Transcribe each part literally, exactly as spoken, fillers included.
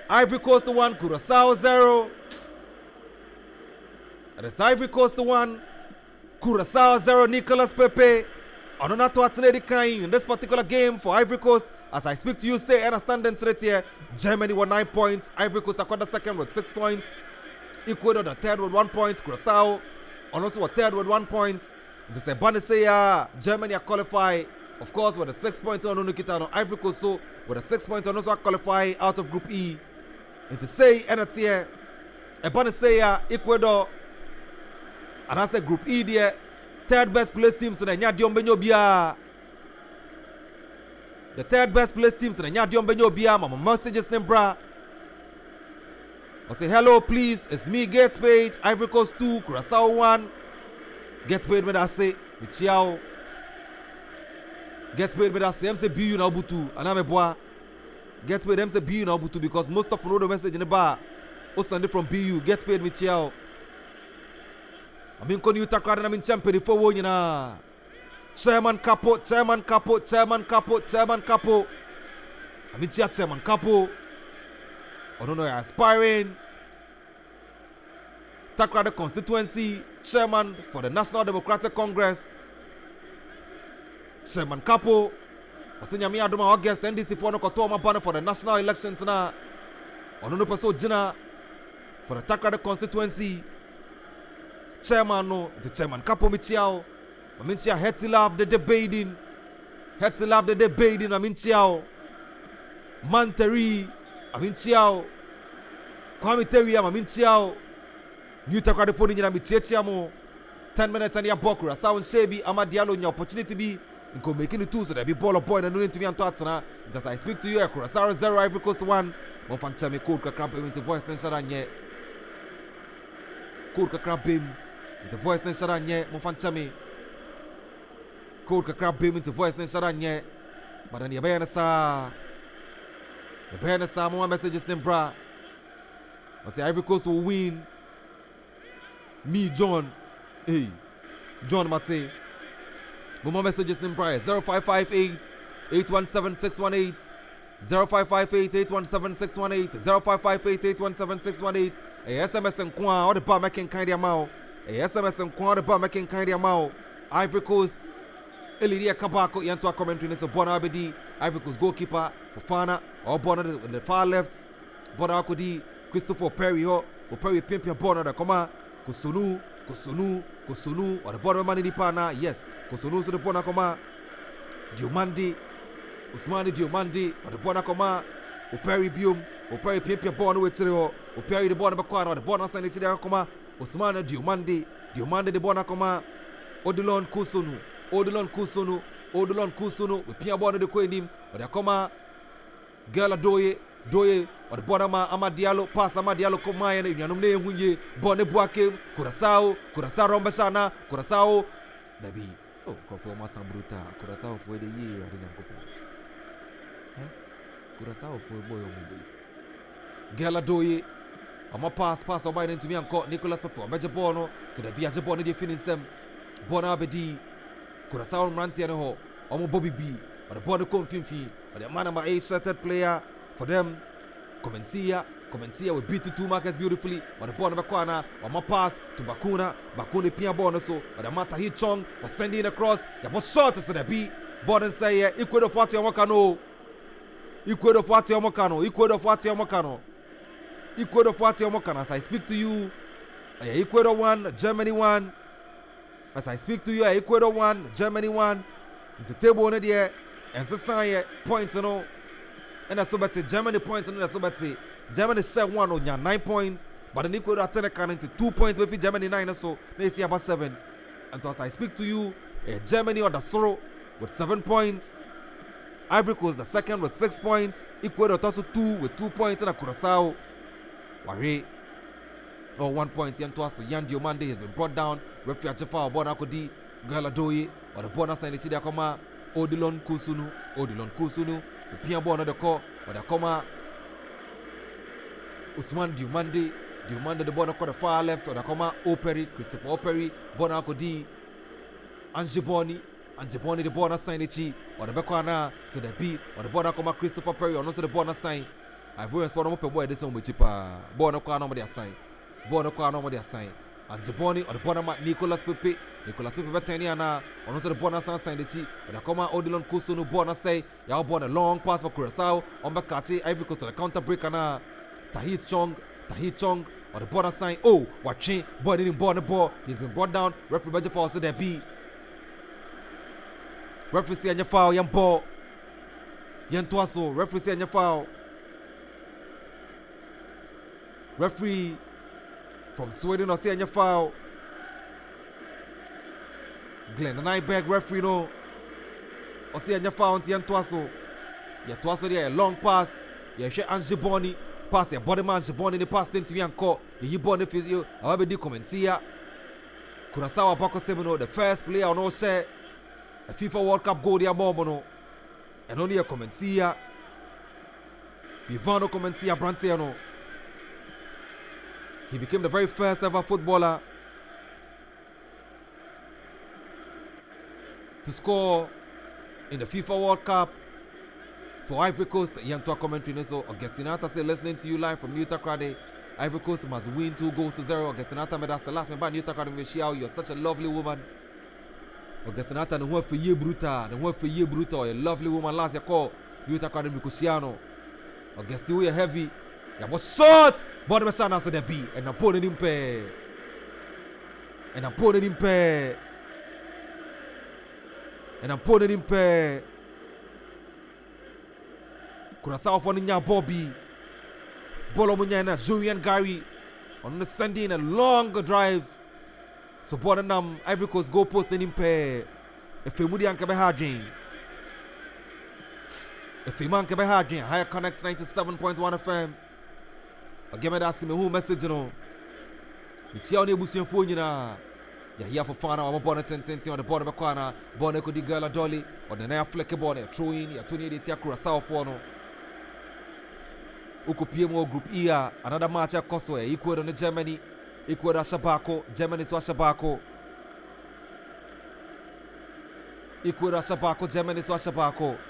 Ivory Coast one, Curacao zero. It is Ivory Coast one, Curacao zero. Nicolas Pepe. Ononato Atenedi Kain in this particular game for Ivory Coast. As I speak to you, say understanding right here. Germany were nine points. Ivory Coast acquired the second with six points. Ecuador the third with one point. Curacao and also a third with one point. They say Banisea, Germany are qualified. Of course, with a six points on Unukita, Ivory Coast so with a six points on also qualify out of Group E. And to say Enatia, Banisea, Ecuador, and I say Group E there. Third best placed teams in the Nyadion Benyobia. The third best placed teams in the Nyadion Benyobia. My messages name bra. I say hello, please. It's me, Gets Paid. Ivory Coast two, Curacao one. Get Paid when I say Michiao. Get Paid when I say M C B U na Ubutu. And I'm a boy. Get Paid M C B U na Ubutu because most of you know the message in the bar. O Sunday from B U. Get Paid Michiao. I mean, can you talk about I'm in champion for one, you know? Chairman Capo, Chairman Capo, Chairman Capo, Chairman Capo. I mean, Chairman Capo. I don't know, you're aspiring. Takrada constituency, Chairman for the National Democratic Congress. Chairman Capo. I say, Yami Adoma August, N D C for no Kotoma banner for the national elections now. I don't know, person Jina for the Takrada constituency. Chairman no, the Chairman Capo Michiao. I mean, she had to love the debating. Had to love the debating. I mean, Chiao. Manteri. I mean, Chiao. Kwamiteri. I mean, Chiao. New Takrada phone in Michiamo. Ten minutes and your Bokura. Sound Shebi. Amadialo. Your opportunity be. You go making the two so that be ball of boy and no need to be on Tatana. As I speak to you, Curacao zero, Ivory Coast one. Mofan Chami Kurka Crab into voice nation yet. Kurka Crab Bim. It's a voice nation yet. Mofan Chami. Kurka Crab Bim into voice nation yet. But then you bear sa. The bear sa more messages than bra. I say Ivory Coast will win. Me, John. Hey. John Mate. More messages than prior. zero five five eight, eight one seven, six one eight. zero five five eight, eight one seven, six one eight. zero five five eight, eight one seven, six one eight. A S M S and Kwan, or the bar making kind of mouth. A S M S and Kwan, the bar making kind of mouth. Ivory Coast. Elidia Kabako, Yantua commentary. This is Bona Abedi. Ivory Coast goalkeeper for Fana. Or Bona on the far left. Bona Akodi. Christopher Perry. Or Perry Pimpia Bona. The Koma. Kusunu. Kusunu. Kusunu. Or the bottom man in the pana. Yes. Kusunu to the Bona Koma. Diomandi. Usmani Diomandi. Or the Bona Koma. Uperi Bium. Uperi Pimpia Bona with Trio. Uperi the Bona Bakwana. Or the Bona Sani Chida Koma. Usmani Diomandi. Diomandi the Bona Koma. Odilon Kusunu. Odilon Kusunu, Odilon Kusunu, with Pia Bona de Quedim, or the Koma, Gala Doye, Doye, or the Bonama Amadialo, Pass Amadialo Komaya, and Yanumne Winye, Bonne Boakim, Curacao, Curacao Rombasana, Curacao, Nabi, oh, Conforma Sambruta, Curacao for the year, I didn't go. Curacao for a boy on me. Gala Doye, I'm a pass, pass or binding to me and caught Nicolas Pepe, Major Bono, so that be a Jaboni de finish them, Bona Abedi. Curacao Ranti and ho, Omo Bobby B, or the Bono Confinfi, or the man of my age started player for them. Comencia, Comencia will beat the two markets beautifully, or the Bono Bakwana, or my pass to Bakuna, Bakuni Pia Bono so, or the Mata Hit Chong was sending across, the most short as the B, Bono say, equal of what Yamokano, equal of what Yamokano, equal of what Yamokano, equal of what Yamokano. As I speak to you, Ecuador one, Germany one. As I speak to you, Ecuador one, Germany one. It's a table on there. And Sasaya points, you know. And that's about it. Germany points, and that's about it. Germany said one on your nine points. But in Ecuador, ten account into two points. Maybe Germany nine or so. They see about seven. And so as I speak to you, uh, Germany on the sorrow with seven points. Ivory Coast the second with six points. Ecuador also two with two points. And a Curacao. Worry. Or one point, Yantuaso, Yan Diomande has been brought down. Referee Achefa, Bona Kodi, Galadoye, or the Bona Sani Chida Koma, Odilon Kusunu, Odilon Kusunu, the Pia Bona the Ko, or the Koma, Usman Diomande, Diomande the Bona Ko the far left, or the Koma, Operi, Christopher Operi, Bona Kodi, Anjiboni, Anjiboni the Bona Sani Chi, or the Bekwana, so the B, or the Bona Koma, Christopher Perry, or also the Bona Sign. Ivorians for no more boy this one with cheaper. Born no car no more assign. Born no car no more assign. And Jaboni or the Bonama Nicolas Pepe. Nicolas Pepe Betaniana. On also the Bonus sign the chi. And I come out Odilon Kusunu Bona say. Y'all born a long pass for Curacao. On Bakati. Ivory Coast to the counter break and uh Tahit Chong. Tahit Chong. Or the bonus sign. Oh, watching. Boy didn't born the ball. He's been brought down. Referee Bedford for also there be. Referee say your foul. Young ball. Young Twasso. Referee say your foul. Referee from Sweden or say your foul. Glenn and I beg referee no. Or say your foul to Young Twasso. Young Twasso there a long pass. Yeah, she Ange Boni. Pass your body man, Jaboni, the pass into me and caught. You born the physio, I will be comment see ya. Curaçao Bako Semino, the first player on all share. A FIFA World Cup goal, dear Momono. And only a comment see ya. Ivano comment see ya, Brantiano. He became the very first ever footballer to score in the FIFA World Cup. For Ivory Coast, young to a commentary, so Augustinata say listening to you live from New Takrade. Ivory Coast must win two goals to zero. Augustinata made us the last about New Takrade Michelle. You're such a lovely woman. Augustinata, the one for you, Bruta, the one for you, Bruta, a lovely woman. Last year call New Takrade Mikusiano. Augustin, we are heavy. Yeah, was short. But the son answered the B, and I'm putting him pay. And I'm putting him pay. And I'm putting him pay. Curaçao for Ninya Bobby. Bolo Munyana, Julian Gary. On the Sunday in a long drive. So Bonanam, Ivory Coast go post in Impe. If you Moody and Kabehadjin. If you man Kabehadjin, Higher Connect ninety-seven point one F M. I'll give me that who message, you know. It's your neighbors your phone, you know. You're here for fun. I'm born at ten ten on the bottom of the corner. Born a good girl, a dolly. Or the near flexible, you're throwing, you're twenty eight year Curaçao for no. Uko P M O Group E R, another match at Kosovo, equal on the Germany, equal at Shabako, Germany to Shabako. Equal at Shabako, Germany to Shabako.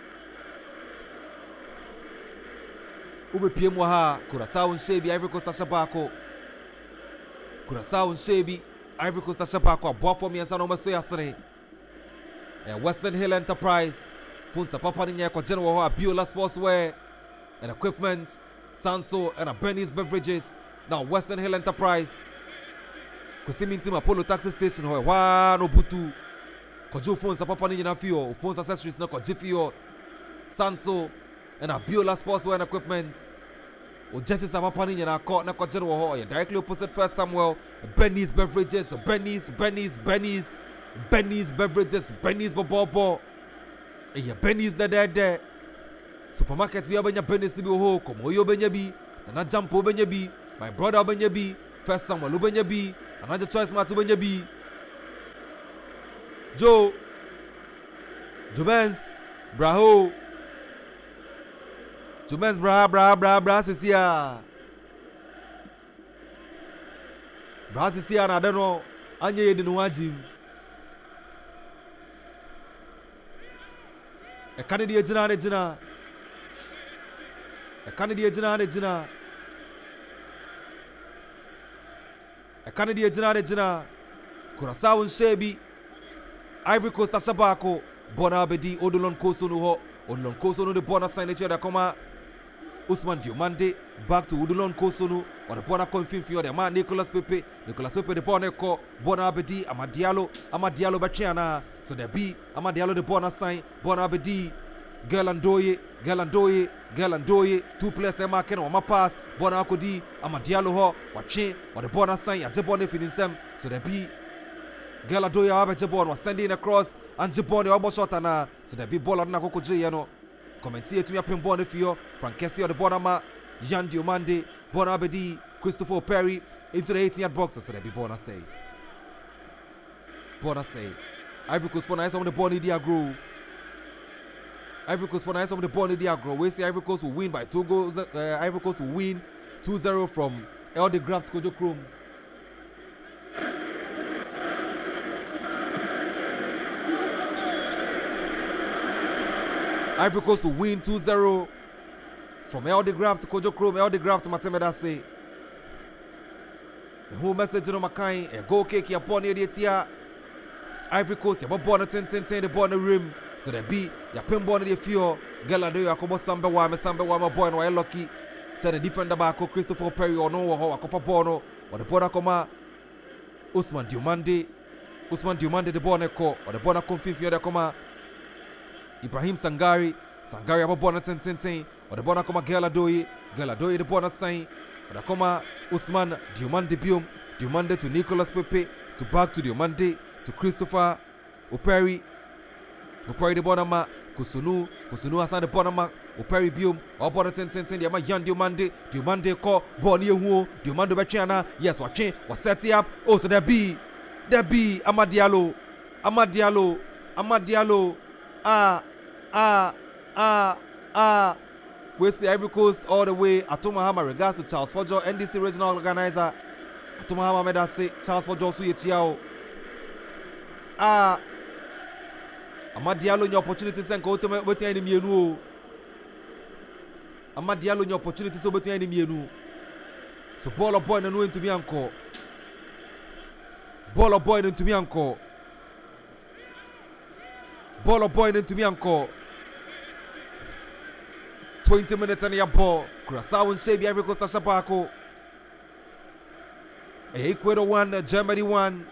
Ube P M O ha, Curaçao and Shebi, Ivory Coast Shabako. Curaçao and Shebi, Ivory Coast Shabako, a bought for me and Sanoma Soyasane. A Western Hill Enterprise, Funsa Papa Ninyako General Biola Sportswear. And equipment, Sanso and a Benny's Beverages. Now Western Hill Enterprise. Kusimi Ntima Polo Taxi Station. Hoe wa no butu. Kojo phones a papa ni na fio. Phones accessories na kojifio. Sanso and a Biola Sportswear and equipment. O Jesse sa papa ni na ko na kojero ho. Directly opposite First Samuel. Benny's Beverages. Benny's, Benny's, Benny's, Benny's Beverages. Benny's Bobobo. Yeah, Benny's the dead there. Supermarkets we have been Benny's to be ho, como yo benyabi, and a jump benyabi, my brother benyabi, First Samuel benyabi, another choice matu benyabi. Joe, Jumens, Braho, Jumens, bra, bra, bra, bra, Cecilia. Bra, Cecilia, I don't know, Anya didn't want him. A Canadian Jina, Jina. A Canadian Jina Jina. A Canadian Jina Jina. Curaçao and Shebi. Ivory Coast Shabako. Bonabedi Odolon Kosunu ho. Odolon Kosunu the Bona signature that come out. Usman Diomande back to Odolon Kosunu. Or the Bona confirm for the man Nicolas Pepe. Nicolas Pepe the Bona ko. Bonabedi Amadialo. Amadialo Bachiana. So there be Amadialo the Bona sign. Bonabedi. Galandoye. Galandoye. Galandoye, two players they marking on my pass. Bona Akodi, Amadialo ho, watching, or the Bona sign, and Jabone feeding them. So there be Galandoye, Abba Jabon was sending across, and Jabone almost shot and so there be Bola Nakoko Jayano. Come and see it to me up in Bonifio, Francesi or the Bonama, Jean Diomande, Bona Abedi, Christopher Perry, into the eighteen yard box. So there be Bona say. Bona say. Ivory Coast for nice on the Bonnie Diagro. Ivory Coast for nice of the Bonnie Diagro. We say Ivory Coast will win by two goals. Uh, Ivory Coast will win two zero from El de Graft Kojo Krum. Ivory Coast will win two zero from L D Graph to Kojo Chrome, L D Graph to Matemedase. The whole message no makai, a go cake ya pony the Ivory Coast, ya born a ten ten ten the born the rim. So there be ya pin born the few, Galado ya kobo samba wa me samba wa my boy no lucky. Said the defender bako Christopher Perry or no ho akofa bono, or the border koma Usman Diomande, Usman Diomande the born ko, or the border confin for the koma Ibrahim Sangari, Sangari aba born ten ten ten, or the border koma Galadoy, Galadoy the born sign, or the koma Usman Diomande Bium, Diomande to Nicolas Pepe, to back to Diomande, to Christopher Operi, Operi the Bonama, Kusunu, Kusunu Hassan the Bonama, Operi Bium, or Bonner ten ten ten, the Ama Yan Diomande, Diomande call, Bonnie Wu, Diomande Bachana, yes, watching, was setting up, oh, so there be, there be Amadialo, Amadialo, Amadialo, ah, ah, ah, ah. We see Ivory Coast all the way. Atomahama regards to Charles Fojo, N D C regional organizer. Atomahama made us say Charles Fojo Suyetiao. Ah, Amadialo, your opportunity to go to me any mienu. Amadialo, your opportunity to be any mienu. So, ball of boy and into me uncle. Ball of boy into me uncle. Ball of boy into me uncle. twenty minutes on your ball. Curaçao and Shabi Ivory Coast Shabako. Ecuador one, Germany one.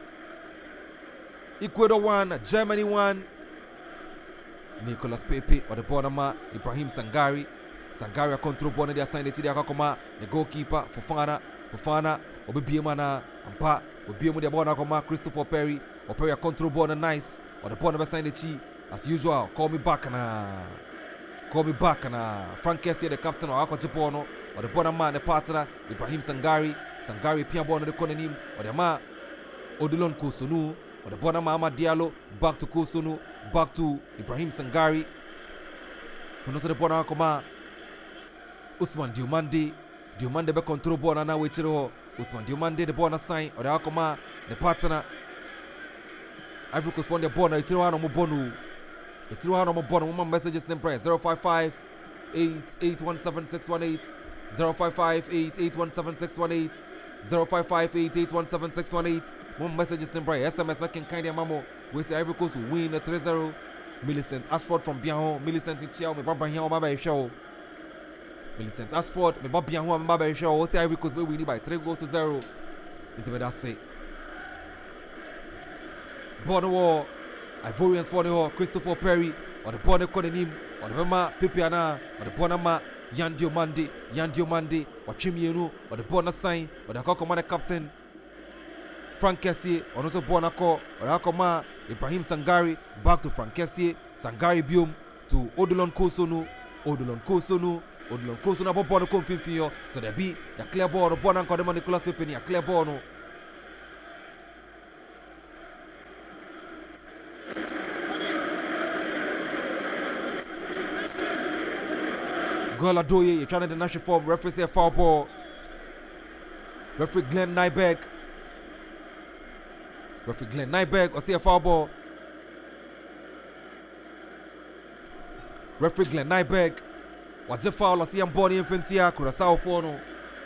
Ecuador one, Germany one. Nicolas Pepe or the Bonama, Ibrahim Sangari. Sangari control Bonner, they assigned the Chidiakoma, the goalkeeper, Fofana, Fofana, Obibiamana, Ampa, Obiamu the Bonakoma, Christopher Perry, or Perry control Bonner nice, or the Bonner assigned the Chi. As usual, call me back na. Call me back and uh, Frank Kessie, the captain of Ako Japono, or the Bonama, the partner, Ibrahim Sangari, Sangari Piabono, the Konenim, or the Ma Odilon Kusunu, or the Bonama Ama Diallo, back to Kusunu, back to Ibrahim Sangari. When also the Bonakoma Usman Diomande, Diomande be control Bonana, which Usman Diomande, the Bona sign, or the Akoma, the partner. Ivory Coast won the Bona, it's Tirano Mubonu. It's through our bottom one messages name price zero five five eight eight one seven six one eight zero five five eight eight one seven six one eight zero five five eight eight one seven six one eight one messages name price S M S making kind of mamo we say Ivory Coast will win a three zero. Millicent Ashford from Bianho, Millicent Michel, me baba here on my show. Millicent Ashford, me baba Bianho on my show. We say Ivory Coast will win by three goals to zero. Into me that say. Border War. Ivorians for the Christopher Perry, or the Bonner Kodenim, or the Mama Pipiana, or the Bonama, Yan Diomande, Yan Diomande, or Chimienu, or the Bonner sign, or the Kokomana captain, Frank Kessie, or also Bonako, or Akoma, Ibrahim Sangari, back to Frank Kessie, Sangari Bium, to Odilon Kosunu, Odilon Kosunu, Odilon Kosunu, about Bonner Confin, so there be a clear ball, or Bonner Kodema Nicolas Pepe, a clear ball. Goladoye, you're trying to the national form. Referee say foul ball. Referee Glenn Nyberg. Referee Glenn Nyberg or say a foul ball. Referee Glenn Nyberg. What's the foul? I see him Bonnie Infantia. Curaçao Fono.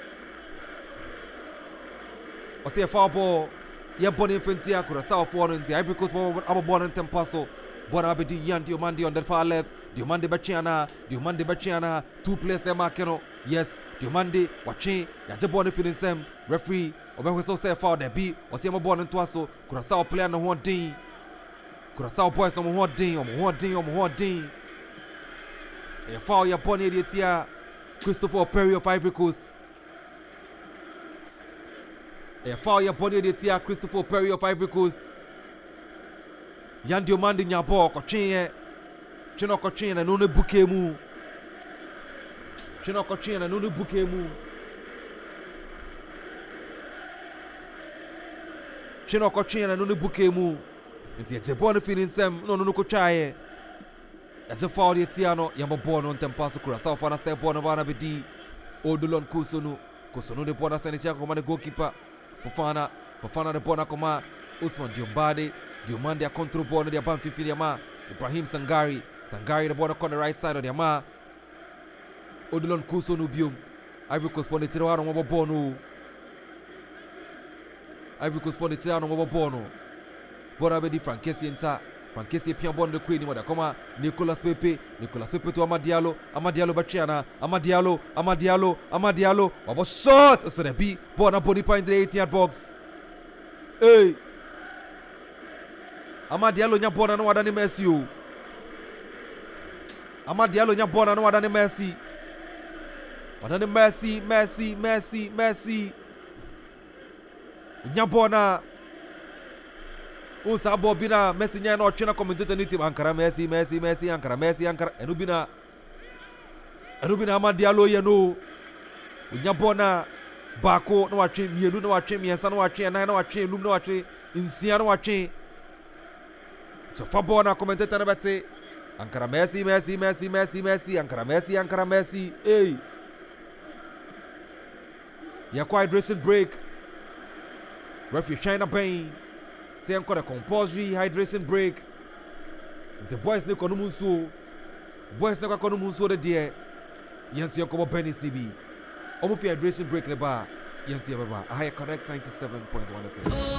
I see a foul ball. Yeah, Bonnie Infantia. Curaçao Fono. And the Ivory Coast Abo Bonnie Tempaso. Bona Abedi Yan Diomande on the far left. Diomande Bachiana, Diomande Bachiana, two players there marking. Yes, Diomande, watching, Yajabone feeling same. Referee, Oben so say foul there be, or see him born into us. So, Curaçao player no one ding. Curaçao boys on one ding, on one ding, on one ding. A foul ya Bonnie idiot here. Christopher Perry of Ivory Coast. A foul ya Bonnie idiot here. Christopher Perry of Ivory Coast. Yan Diomande nyabo kochenye chino kochenye na nune bukemu chino kochenye na nune bukemu chino kochenye na nune bukemu nti ya jebone feeling sem no nunu kochaye ya jefa odi tiano yamba bono ntempaso Curaçao fana se bono bana bedi Odilon Kusunu Kusunu de bona sene chako kama goalkeeper Fofana Fofana de bona kama Usman Diomande Diomande a control ball on the Banfifi Yama. Ibrahim Sangari. Sangari the ball on the right side of the Yama. Odilon Kuso no biom. Ivory Coast for the tiro ano mo ball no. Ivory Coast for the tiro ano mo ball no. Bora be di Frankesi enta. Frankesi pia bon de queen mo da koma Nicolas Pepe, Nicolas Pepe to Amadialo, Amadialo Bachiana, Amadialo, Amadialo, Amadialo. Wabo shot so the B bona Bonipa in the eighty yard box. Hey. Amadialo nya bona no wada ni Messi o. Amadialo nya bona no wada ni Messi. Wada ni Messi, Messi, Messi, Messi. Nya bona Unsa bobina Messi nya no twena commentator ni team Ankara Messi Messi Messi Ankara Messi Ankara enubina enubina Amadialo ye no nya bona bako no watwe mienu no watwe miensa no watwe nan no watwe enum no watwe insia no watwe so fa bona commentator na bete Ankara Messi Messi Messi Messi Messi Ankara Messi Ankara Messi hey ya kwa hydration break referee China Bain say encore a compulsory hydration break. The boys ne kono munso. Boys ne kono munso de de. Yensu yakobo Benis ni bi. Omo fi hydration break ne ba. Yensu ya baba. I correct ninety-seven point one F M.